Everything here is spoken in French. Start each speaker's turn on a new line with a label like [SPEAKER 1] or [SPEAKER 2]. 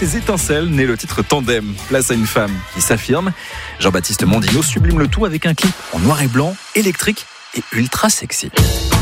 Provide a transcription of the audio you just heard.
[SPEAKER 1] ces étincelles naît le titre Tandem. Place à une femme qui s'affirme. Jean-Baptiste Mondino sublime le tout avec un clip en noir et blanc, électrique et ultra sexy.